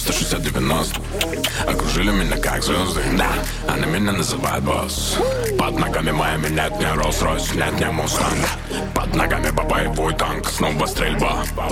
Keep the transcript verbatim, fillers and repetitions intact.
сто шестьдесят девяносто. Окружили меня как звезды, да, они меня называют босс. Под ногами моими нет ни Rolls-Royce, нет ни Мустанг. Под ногами бабаевой танк, снова стрельба.